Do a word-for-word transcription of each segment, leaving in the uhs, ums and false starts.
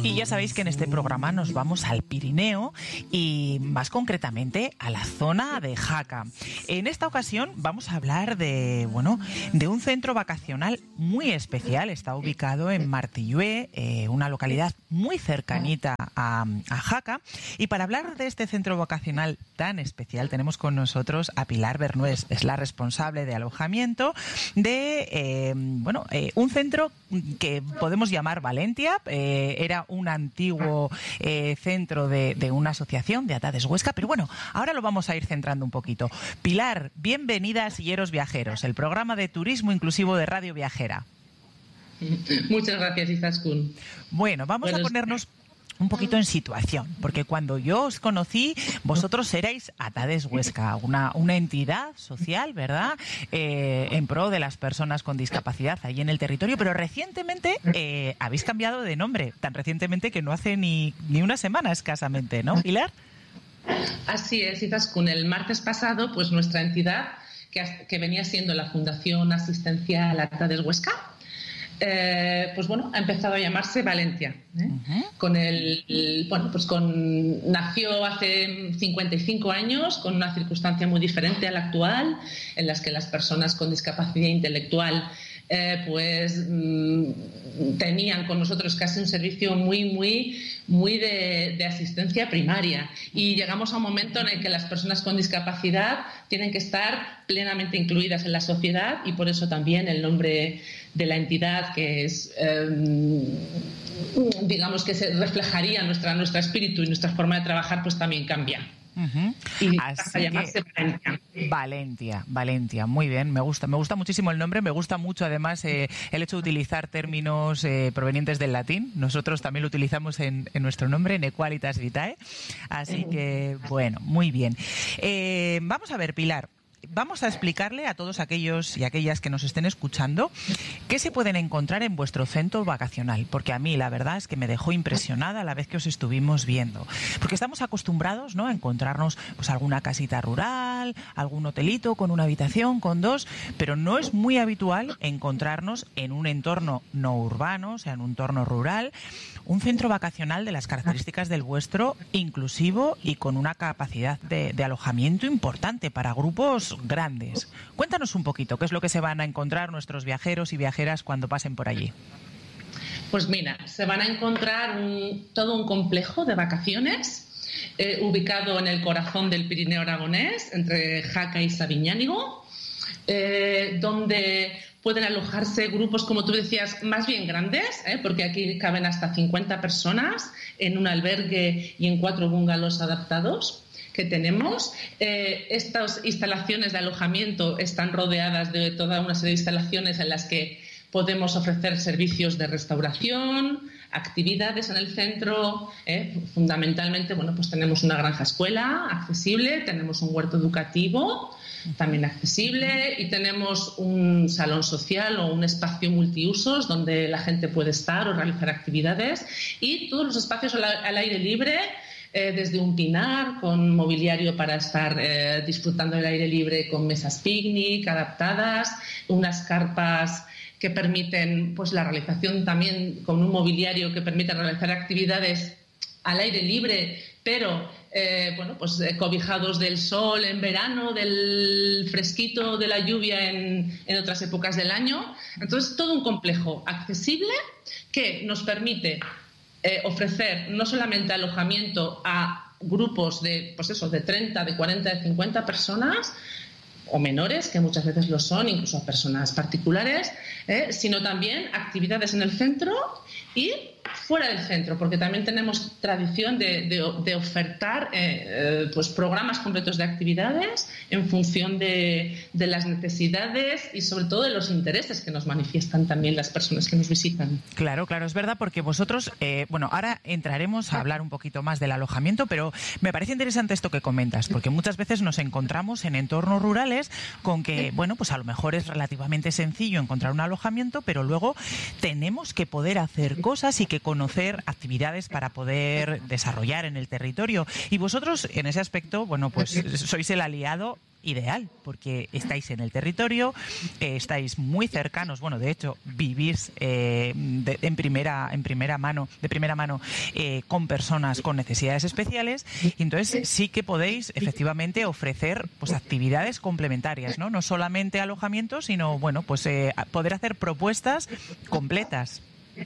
Y ya sabéis que en este programa nos vamos al Pirineo y más concretamente a la zona de Jaca. En esta ocasión vamos a hablar de, bueno, de un centro vacacional muy especial. Está ubicado en Martillue, eh, una localidad muy cercanita a, a Jaca. Y para hablar de este centro vacacional tan especial tenemos con nosotros a Pilar Bernués. Es la responsable de alojamiento de, eh, bueno, eh, un centro que podemos llamar Valentia. Eh, era un antiguo eh, centro de, de una asociación de Atades Huesca, pero bueno, ahora lo vamos a ir centrando un poquito. Pilar, bienvenida a Silleros Viajeros, el programa de turismo inclusivo de Radio Viajera. Muchas gracias, Izaskun. Bueno, vamos Buenos... a ponernos un poquito en situación, porque cuando yo os conocí, vosotros erais Atades Huesca, una, una entidad social, ¿verdad?, eh, en pro de las personas con discapacidad ahí en el territorio, pero recientemente eh, habéis cambiado de nombre, tan recientemente que no hace ni, ni una semana escasamente, ¿no, Pilar? Así es, Izaskun. El martes pasado, pues nuestra entidad, que, que venía siendo la Fundación Asistencial Atades Huesca, Eh, pues bueno, ha empezado a llamarse Valentia. ¿eh? Uh-huh. Con el, el, bueno, pues con nació hace cincuenta y cinco años con una circunstancia muy diferente a la actual, en las que las personas con discapacidad intelectual eh, pues mmm, tenían con nosotros casi un servicio muy, muy, muy de, de asistencia primaria. Y llegamos a un momento en el que las personas con discapacidad tienen que estar plenamente incluidas en la sociedad, y por eso también el nombre de la entidad, que es, eh, digamos, que se reflejaría nuestra, nuestro espíritu y nuestra forma de trabajar, pues también cambia. Uh-huh. Y Así a llamarse que, Valentia. Valentia, Valentia, muy bien, me gusta, me gusta muchísimo el nombre, me gusta mucho además eh, el hecho de utilizar términos eh, provenientes del latín. Nosotros también lo utilizamos en, en nuestro nombre, en Equalitas Vitae, así que bueno, muy bien. Eh, vamos a ver, Pilar. Vamos a explicarle a todos aquellos y aquellas que nos estén escuchando qué se pueden encontrar en vuestro centro vacacional, porque a mí la verdad es que me dejó impresionada la vez que os estuvimos viendo, porque estamos acostumbrados, ¿no?, a encontrarnos pues alguna casita rural, algún hotelito con una habitación, con dos, pero no es muy habitual encontrarnos en un entorno no urbano, o sea, en un entorno rural, un centro vacacional de las características del vuestro, inclusivo y con una capacidad de, de alojamiento importante para grupos grandes. Cuéntanos un poquito qué es lo que se van a encontrar nuestros viajeros y viajeras cuando pasen por allí. Pues mira, se van a encontrar un, todo un complejo de vacaciones eh, ubicado en el corazón del Pirineo aragonés, entre Jaca y Sabiñánigo, eh, donde pueden alojarse grupos, como tú decías, más bien grandes, ¿eh? porque aquí caben hasta cincuenta personas en un albergue y en cuatro bungalows adaptados que tenemos. Eh, estas instalaciones de alojamiento están rodeadas de toda una serie de instalaciones en las que podemos ofrecer servicios de restauración, actividades en el centro. Eh, fundamentalmente, bueno, pues tenemos una granja escuela accesible, tenemos un huerto educativo también accesible y tenemos un salón social o un espacio multiusos donde la gente puede estar o realizar actividades, y todos los espacios al, al aire libre, eh, desde un pinar con mobiliario para estar eh, disfrutando del aire libre, con mesas picnic adaptadas, unas carpas que permiten pues la realización también con un mobiliario que permite realizar actividades al aire libre, pero eh, bueno, pues eh, cobijados del sol en verano, del fresquito de la lluvia en, en otras épocas del año. Entonces, todo un complejo accesible que nos permite eh, ofrecer no solamente alojamiento a grupos de, pues eso, de treinta, de cuarenta, de cincuenta personas, o menores, que muchas veces lo son, incluso a personas particulares, eh, sino también actividades en el centro y fuera del centro, porque también tenemos tradición de, de, de ofertar eh, eh, pues programas completos de actividades en función de, de las necesidades y sobre todo de los intereses que nos manifiestan también las personas que nos visitan. Claro, claro, es verdad, porque vosotros, eh, bueno, ahora entraremos a hablar un poquito más del alojamiento, pero me parece interesante esto que comentas, porque muchas veces nos encontramos en entornos rurales con que, bueno, pues a lo mejor es relativamente sencillo encontrar un alojamiento, pero luego tenemos que poder hacer cosas y que conocer actividades para poder desarrollar en el territorio. Y vosotros, en ese aspecto, bueno, pues sois el aliado ideal, porque estáis en el territorio, eh, estáis muy cercanos, bueno, de hecho, vivís eh, de, en primera en primera mano, de primera mano eh, con personas con necesidades especiales, y entonces sí que podéis efectivamente ofrecer pues actividades complementarias, ¿no? No solamente alojamiento, sino bueno, pues eh, poder hacer propuestas completas.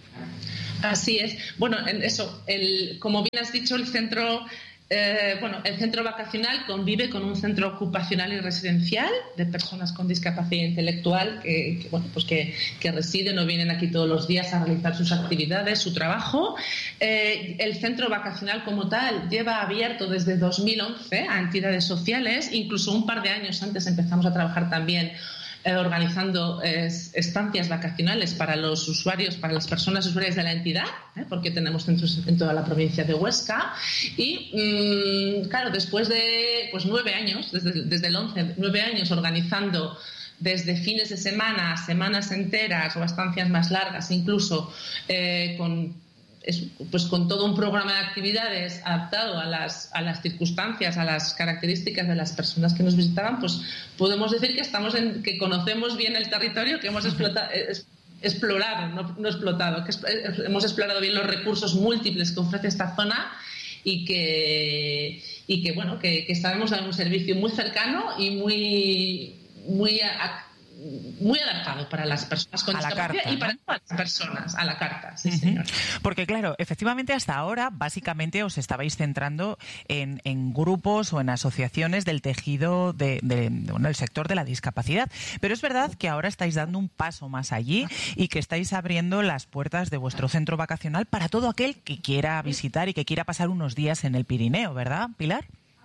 Así es. Bueno, eso, el, como bien has dicho, el centro, eh, bueno, el centro vacacional convive con un centro ocupacional y residencial de personas con discapacidad intelectual que, que bueno, pues que, que residen o vienen aquí todos los días a realizar sus actividades, su trabajo. Eh, el centro vacacional como tal lleva abierto desde dos mil once a entidades sociales, incluso un par de años antes empezamos a trabajar también Eh, organizando eh, estancias vacacionales para los usuarios, para las personas usuarias de la entidad, ¿eh? Porque tenemos centros en toda la provincia de Huesca. Y mmm, claro, después de pues nueve años, desde, desde el once, nueve años organizando desde fines de semana, semanas enteras o estancias más largas, incluso eh, con Es, pues con todo un programa de actividades adaptado a las, a las circunstancias, a las características de las personas que nos visitaban, pues podemos decir que estamos en, que conocemos bien el territorio, que hemos explotado, es, explorado, no, no explotado, que es, hemos explorado bien los recursos múltiples que ofrece esta zona y que, y que bueno, que, que sabemos dar un servicio muy cercano y muy, muy a, muy adaptado para las personas con discapacidad y para todas las personas, a la carta, sí, uh-huh. señor. Porque claro, efectivamente hasta ahora básicamente os estabais centrando en, en grupos o en asociaciones del tejido de, de, de bueno, el sector de la discapacidad, pero es verdad que ahora estáis dando un paso más allí y que estáis abriendo las puertas de vuestro centro vacacional para todo aquel que quiera visitar y que quiera pasar unos días en el Pirineo, ¿verdad, Pilar?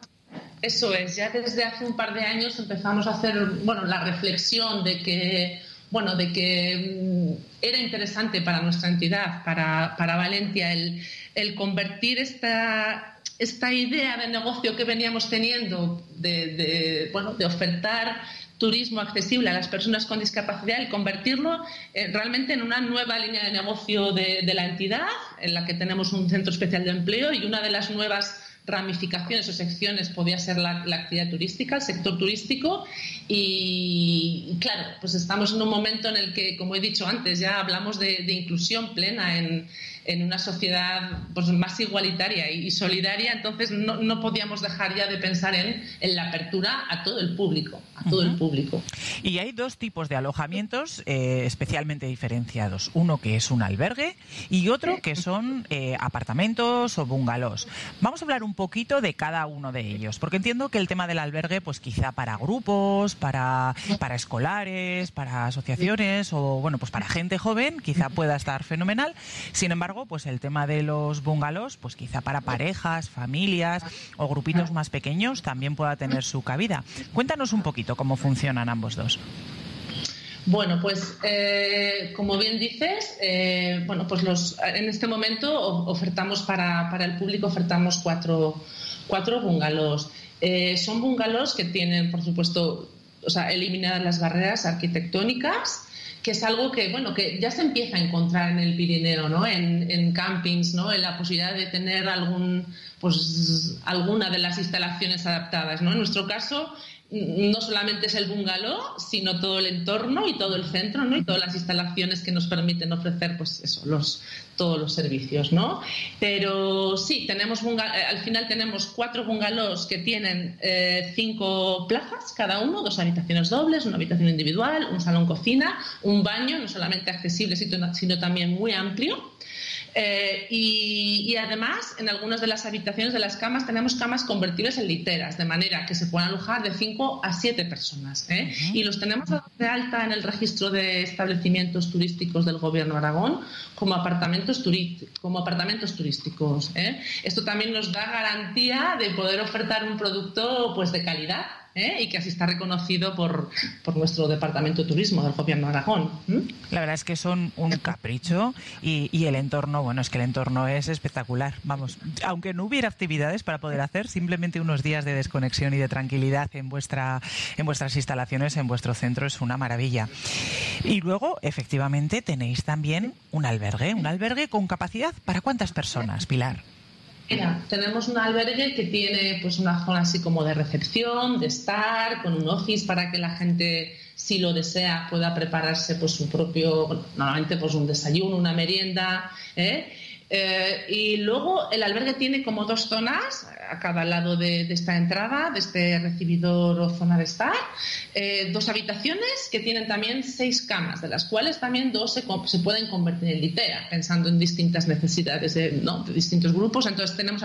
Eso es, ya desde hace un par de años empezamos a hacer, bueno, la reflexión de que, bueno, de que era interesante para nuestra entidad, para, para Valentia, el, el convertir esta, esta idea de negocio que veníamos teniendo de, de, bueno, de ofertar turismo accesible a las personas con discapacidad y convertirlo eh, realmente en una nueva línea de negocio de, de la entidad, en la que tenemos un centro especial de empleo, y una de las nuevas ramificaciones o secciones podía ser la, la actividad turística, el sector turístico. Y claro, pues estamos en un momento en el que, como he dicho antes, ya hablamos de, de inclusión plena en, en una sociedad pues más igualitaria y solidaria, entonces no, no podíamos dejar ya de pensar en, en la apertura a todo el público, a todo uh-huh. el público. Y hay dos tipos de alojamientos eh, especialmente diferenciados, uno que es un albergue y otro que son eh, apartamentos o bungalows. Vamos a hablar un poquito de cada uno de ellos, porque entiendo que el tema del albergue, pues quizá para grupos, para, para escolares, para asociaciones o bueno, pues para gente joven, quizá pueda estar fenomenal. Sin embargo, pues el tema de los bungalows, pues quizá para parejas, familias o grupitos más pequeños también pueda tener su cabida. Cuéntanos un poquito cómo funcionan ambos dos. Bueno, pues eh, como bien dices, eh, bueno, pues los, en este momento ofertamos para, para el público ofertamos cuatro, cuatro bungalows. Eh, son bungalows que tienen, por supuesto, o sea, eliminadas las barreras arquitectónicas, que es algo que, bueno, que ya se empieza a encontrar en el Pirineo, ¿no? En, en campings, ¿no? En la posibilidad de tener algún, pues, alguna de las instalaciones adaptadas, ¿no? En nuestro caso, no solamente es el bungalow, sino todo el entorno y todo el centro, ¿no? Y todas las instalaciones que nos permiten ofrecer, pues eso, los, todos los servicios, ¿no? Pero sí, tenemos al final tenemos cuatro bungalows que tienen eh, cinco plazas cada uno, dos habitaciones dobles, una habitación individual, un salón cocina, un baño, no solamente accesible, sino, sino también muy amplio. Eh, y, y además, en algunas de las habitaciones de las camas tenemos camas convertibles en literas, de manera que se pueden alojar de cinco a siete personas, ¿eh? Uh-huh. Y los tenemos de alta en el registro de establecimientos turísticos del Gobierno de Aragón como apartamentos, turí- como apartamentos turísticos, ¿eh? Esto también nos da garantía de poder ofertar un producto pues de calidad, ¿eh? Y que así está reconocido por, por nuestro Departamento de Turismo del Gobierno de Aragón. ¿Mm? La verdad es que son un capricho y, y el entorno, bueno, es que el entorno es espectacular. Vamos, aunque no hubiera actividades para poder hacer, simplemente unos días de desconexión y de tranquilidad en vuestra en vuestras instalaciones, en vuestro centro, es una maravilla. Y luego, efectivamente, tenéis también un albergue, un albergue con capacidad ¿para cuántas personas, Pilar? Mira, tenemos un albergue que tiene pues una zona así como de recepción, de estar, con un office para que la gente, si lo desea, pueda prepararse pues su propio, normalmente pues un desayuno, una merienda, ¿eh? Eh, y luego el albergue tiene como dos zonas a cada lado de, de esta entrada, de este recibidor o zona de estar, eh, dos habitaciones que tienen también seis camas, de las cuales también dos se, se pueden convertir en litera, pensando en distintas necesidades de, ¿no? de distintos grupos. Entonces tenemos